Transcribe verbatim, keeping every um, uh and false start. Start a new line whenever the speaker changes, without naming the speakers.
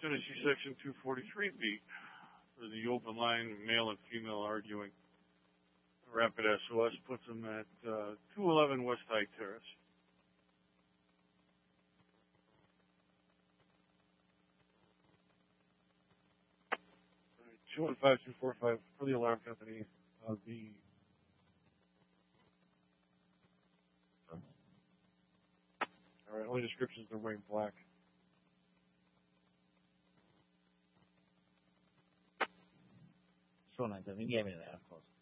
Tennessee Section two forty-three B for the open line, male and female arguing. Rapid S O S puts them at uh, two eleven West High Terrace. two one five two four five for the alarm company. Uh, the all right, only descriptions they're wearing black.
So nine seven, yeah, I mean that, of course.